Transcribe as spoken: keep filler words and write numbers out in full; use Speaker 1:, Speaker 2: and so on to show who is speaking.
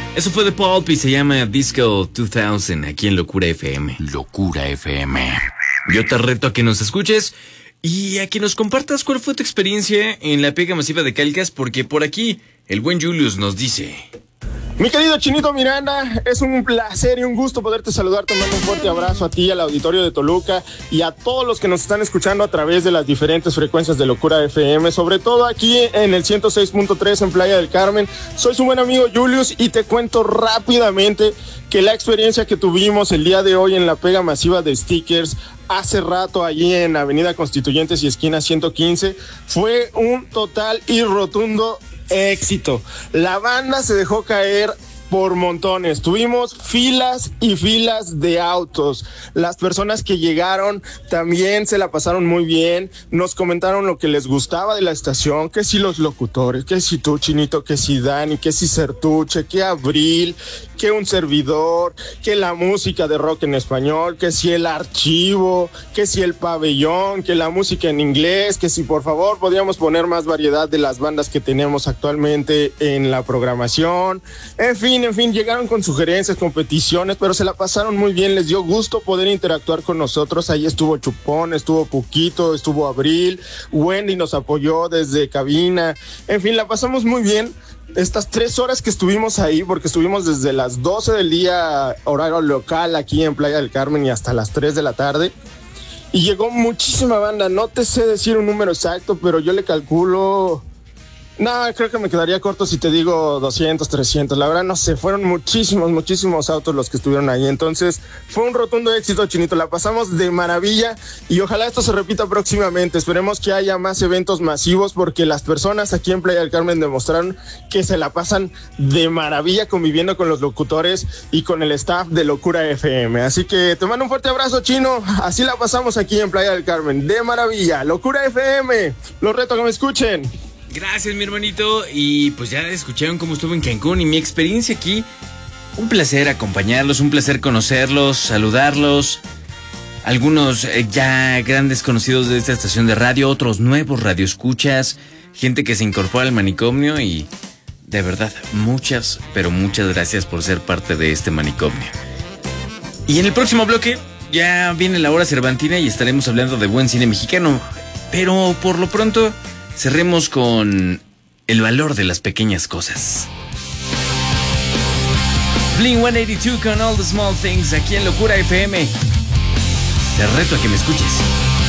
Speaker 1: Eso fue de Pulp y se llama Disco dos mil aquí en Locura F M.
Speaker 2: Locura F M.
Speaker 1: Yo te reto a que nos escuches y a que nos compartas cuál fue tu experiencia en la pega masiva de Calcas, porque por aquí el buen Julius nos dice...
Speaker 3: Mi querido Chinito Miranda, es un placer y un gusto poderte saludar. Te mando un fuerte abrazo a ti, al auditorio de Toluca y a todos los que nos están escuchando a través de las diferentes frecuencias de Locura F M, sobre todo aquí en el ciento seis punto tres en Playa del Carmen. Soy su buen amigo Julius y te cuento rápidamente que la experiencia que tuvimos el día de hoy en la pega masiva de stickers hace rato allí en Avenida Constituyentes y esquina ciento quince fue un total y rotundo éxito. La banda se dejó caer por montones. Tuvimos filas y filas de autos. Las personas que llegaron también se la pasaron muy bien. Nos comentaron lo que les gustaba de la estación, que si los locutores, que si tú, Chinito, que si Dani, que si Sertuche, que Abril, que un servidor, que la música de rock en español, que si el archivo, que si el pabellón, que la música en inglés, que si por favor podíamos poner más variedad de las bandas que tenemos actualmente en la programación. En fin, en fin, llegaron con sugerencias, con peticiones, pero se la pasaron muy bien, les dio gusto poder interactuar con nosotros. Ahí estuvo Chupón, estuvo Puquito, estuvo Abril, Wendy nos apoyó desde cabina. En fin, la pasamos muy bien. Estas tres horas que estuvimos ahí, porque estuvimos desde las doce del día, horario local, aquí en Playa del Carmen, y hasta las tres de la tarde. Y llegó muchísima banda, no te sé decir un número exacto, pero yo le calculo... No, creo que me quedaría corto si te digo doscientos, trescientos. La verdad, no sé, fueron muchísimos, muchísimos autos los que estuvieron ahí. Entonces, fue un rotundo éxito, Chinito. La pasamos de maravilla y ojalá esto se repita próximamente. Esperemos que haya más eventos masivos porque las personas aquí en Playa del Carmen demostraron que se la pasan de maravilla conviviendo con los locutores y con el staff de Locura F M. Así que te mando un fuerte abrazo, Chino. Así la pasamos aquí en Playa del Carmen. De maravilla. Locura F M. Los reto a que me escuchen.
Speaker 1: Gracias, mi hermanito. Y pues ya escucharon cómo estuve en Cancún y mi experiencia aquí. Un placer acompañarlos, un placer conocerlos, saludarlos. Algunos eh, ya grandes conocidos de esta estación de radio, otros nuevos radioescuchas, gente que se incorpora al manicomio y de verdad, muchas, pero muchas gracias por ser parte de este manicomio. Y en el próximo bloque ya viene la hora cervantina y estaremos hablando de buen cine mexicano. Pero por lo pronto... cerremos con el valor de las pequeñas cosas. Blink ciento ochenta y dos con All the Small Things aquí en Locura F M. Te reto a que me escuches.